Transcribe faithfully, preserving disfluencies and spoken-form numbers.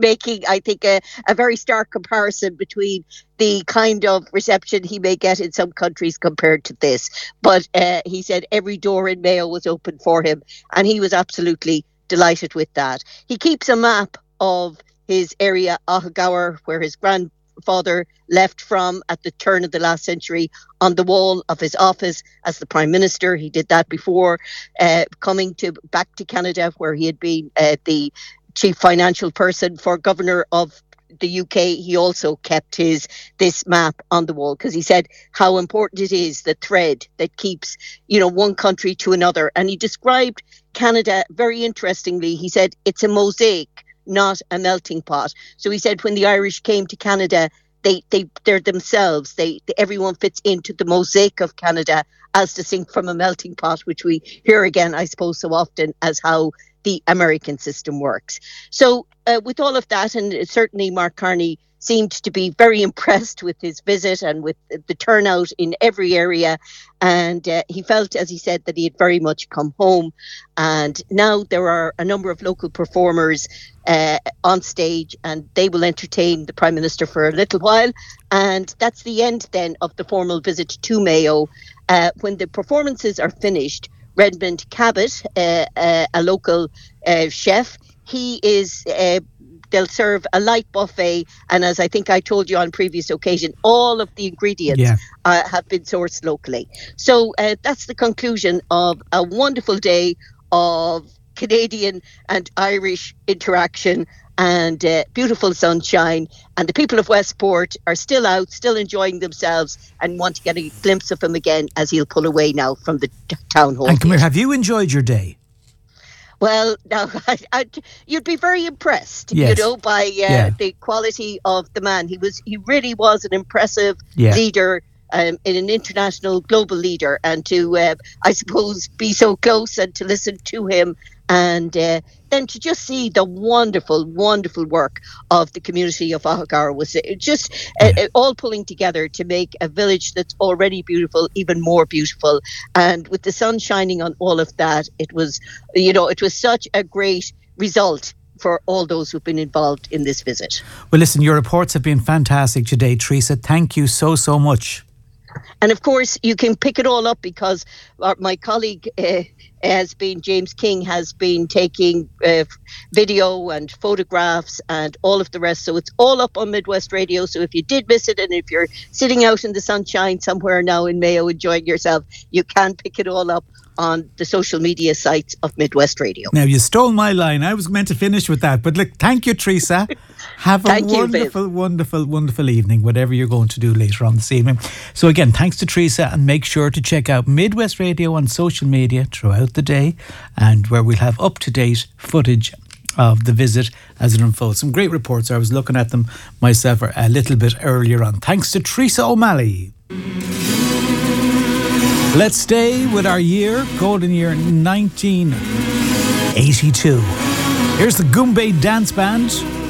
making, I think, a, a very stark comparison between the kind of reception he may get in some countries compared to this. But uh, he said every door in Mayo was open for him, and he was absolutely delighted with that. He keeps a map of his area, Ahagower, where his grandfather left from at the turn of the last century, on the wall of his office as the Prime Minister. He did that before uh, coming to back to Canada, where he had been uh, the chief financial person for Governor of the U K. He also kept his this map on the wall because he said how important it is, the thread that keeps, you know, one country to another. And he described Canada very interestingly. He said it's a mosaic, not a melting pot. So he said when the Irish came to Canada, they they they're themselves. They, they everyone fits into the mosaic of Canada, as distinct from a melting pot, which we hear again, I suppose, so often as how the American system works. So uh, with all of that, and certainly Mark Carney seemed to be very impressed with his visit and with the turnout in every area. And uh, he felt, as he said, that he had very much come home. And now there are a number of local performers uh, on stage, and they will entertain the Prime Minister for a little while. And that's the end then of the formal visit to Mayo. Uh, when the performances are finished, Redmond Cabot, uh, uh, a local uh, chef, he is, uh, they'll serve a light buffet. And as I think I told you on previous occasion, all of the ingredients yeah. uh, have been sourced locally. So uh, that's the conclusion of a wonderful day of Canadian and Irish interaction and uh, beautiful sunshine. And the people of Westport are still out, still enjoying themselves, and want to get a glimpse of him again as he'll pull away now from the t- town hall. And come here, have you enjoyed your day? Well, now I, I, you'd be very impressed, yes. you know, by uh, yeah. the quality of the man. He was, he really was an impressive yeah. leader, um, an international, global leader, and to, uh, I suppose, be so close and to listen to him. And uh, then to just see the wonderful, wonderful work of the community of Ahagower was just uh, yeah. all pulling together to make a village that's already beautiful even more beautiful. And with the sun shining on all of that, it was, you know, it was such a great result for all those who've been involved in this visit. Well, listen, your reports have been fantastic today, Teresa. Thank you so, so much. And of course, you can pick it all up because our, my colleague uh, has been, James King, has been taking uh, video and photographs and all of the rest. So it's all up on Midwest Radio. So if you did miss it, and if you're sitting out in the sunshine somewhere now in Mayo enjoying yourself, you can pick it all up on the social media sites of Midwest Radio. Now, you stole my line. I was meant to finish with that. But look, thank you, Teresa. Have a thank wonderful, you, wonderful, wonderful evening, whatever you're going to do later on this evening. So again, thanks to Teresa, and make sure to check out Midwest Radio on social media throughout the day, and where we'll have up-to-date footage of the visit as it unfolds. Some great reports. I was looking at them myself a little bit earlier on. Thanks to Teresa O'Malley. Let's stay with our year, golden year nineteen eighty-two. Here's the Goombay Dance Band